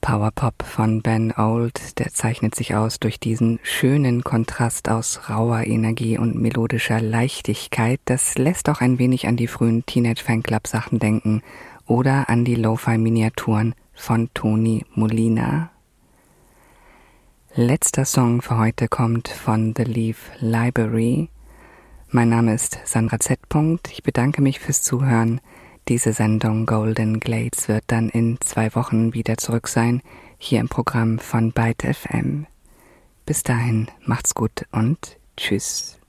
Powerpop von Ben Old, der zeichnet sich aus durch diesen schönen Kontrast aus rauer Energie und melodischer Leichtigkeit. Das lässt auch ein wenig an die frühen Teenage-Fanclub-Sachen denken oder an die Lo-Fi-Miniaturen von Tony Molina. Letzter Song für heute kommt von The Leaf Library. Mein Name ist Sandra Z. Ich bedanke mich fürs Zuhören. Diese Sendung Golden Glades wird dann in 2 Wochen wieder zurück sein, hier im Programm von Byte FM. Bis dahin, macht's gut und tschüss.